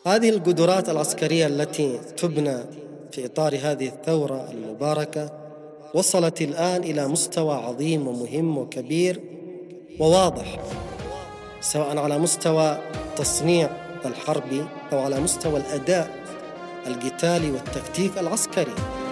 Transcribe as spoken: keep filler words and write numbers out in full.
هذه القدرات العسكرية التي تبنى في إطار هذه الثورة المباركة وصلت الآن إلى مستوى عظيم ومهم وكبير وواضح، سواء على مستوى التصنيع الحربي أو على مستوى الأداء القتالي والتكتيك العسكري.